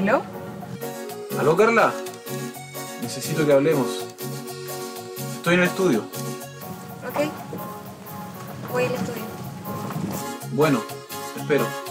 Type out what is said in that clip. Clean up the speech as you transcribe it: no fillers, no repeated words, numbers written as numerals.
¿Aló? ¿Aló, Carla? Necesito que hablemos. Estoy en el estudio. Ok. Voy al estudio. Bueno, te espero.